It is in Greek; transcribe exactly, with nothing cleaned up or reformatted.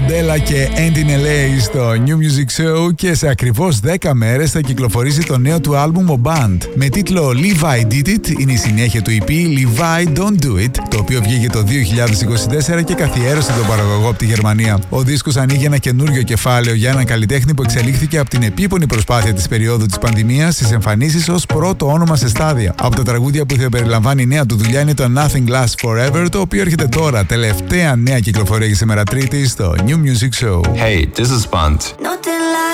Mandela και End in ελ έι στο New Music Show και σε ακριβώς δέκα μέρες θα κυκλοφορήσει το νέο του άλμπουμ ο Band. Με τίτλο Levi Did It είναι η συνέχεια του ι πι Levi Don't Do It, το οποίο βγήκε το δύο χιλιάδες είκοσι τέσσερα και καθιέρωσε τον παραγωγό από τη Γερμανία. Ο δίσκος ανοίγει ένα καινούριο κεφάλαιο για έναν καλλιτέχνη που εξελίχθηκε από την επίπονη προσπάθεια της περίοδου της πανδημίας στις εμφανίσεις ως πρώτο όνομα σε στάδια. Από τα τραγούδια που θα περιλαμβάνει η νέα του δουλειά είναι το Nothing Lasts Forever, το οποίο έρχεται τώρα, τελευταία νέα κυκλοφορία για σήμερα Τρίτη στο New Music Show. Hey, this is Band.